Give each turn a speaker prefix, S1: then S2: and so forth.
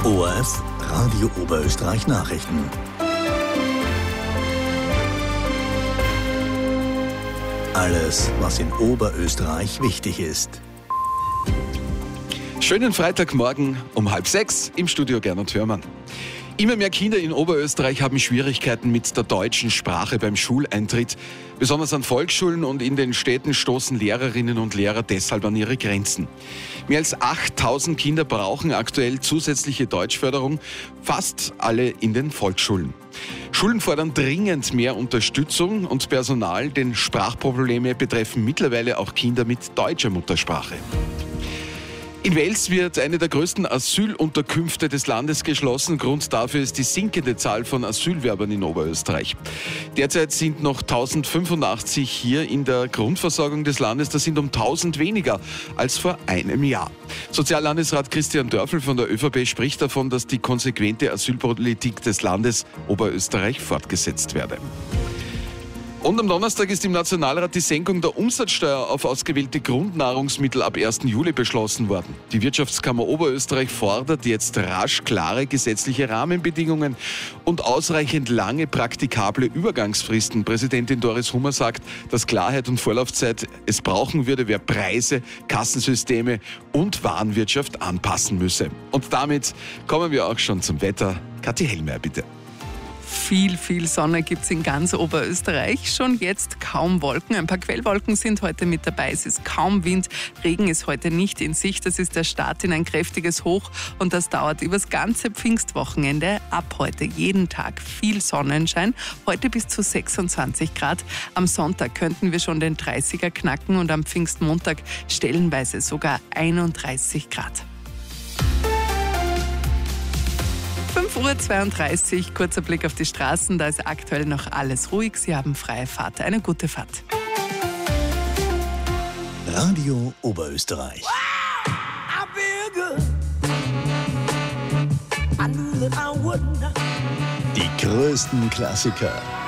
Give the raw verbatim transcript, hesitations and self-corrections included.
S1: O R F Radio Oberösterreich Nachrichten. Alles, was in Oberösterreich wichtig ist.
S2: Schönen Freitagmorgen um halb sechs im Studio Gernot Hörmann. Immer mehr Kinder in Oberösterreich haben Schwierigkeiten mit der deutschen Sprache beim Schuleintritt. Besonders an Volksschulen und in den Städten stoßen Lehrerinnen und Lehrer deshalb an ihre Grenzen. Mehr als achttausend Kinder brauchen aktuell zusätzliche Deutschförderung, fast alle in den Volksschulen. Schulen fordern dringend mehr Unterstützung und Personal, denn Sprachprobleme betreffen mittlerweile auch Kinder mit deutscher Muttersprache. In Wels wird eine der größten Asylunterkünfte des Landes geschlossen. Grund dafür ist die sinkende Zahl von Asylwerbern in Oberösterreich. Derzeit sind noch tausendfünfundachtzig hier in der Grundversorgung des Landes. Das sind um tausend weniger als vor einem Jahr. Soziallandesrat Christian Dörfel von der ÖVP spricht davon, dass die konsequente Asylpolitik des Landes Oberösterreich fortgesetzt werde. Und am Donnerstag ist im Nationalrat die Senkung der Umsatzsteuer auf ausgewählte Grundnahrungsmittel ab ersten Juli beschlossen worden. Die Wirtschaftskammer Oberösterreich fordert jetzt rasch klare gesetzliche Rahmenbedingungen und ausreichend lange praktikable Übergangsfristen. Präsidentin Doris Hummer sagt, dass Klarheit und Vorlaufzeit es brauchen würde, wer Preise, Kassensysteme und Warenwirtschaft anpassen müsse. Und damit kommen wir auch schon zum Wetter. Kathi Hellmeier, bitte.
S3: Viel, viel Sonne gibt es in ganz Oberösterreich. Schon jetzt kaum Wolken. Ein paar Quellwolken sind heute mit dabei. Es ist kaum Wind. Regen ist heute nicht in Sicht. Das ist der Start in ein kräftiges Hoch und das dauert übers ganze Pfingstwochenende. Ab heute jeden Tag viel Sonnenschein. Heute bis zu sechsundzwanzig Grad. Am Sonntag könnten wir schon den dreißiger knacken und am Pfingstmontag stellenweise sogar einunddreißig Grad. fünf Uhr zweiunddreißig, kurzer Blick auf die Straßen, da ist aktuell noch alles ruhig. Sie haben freie Fahrt. Eine gute Fahrt.
S1: Radio Oberösterreich. Die größten Klassiker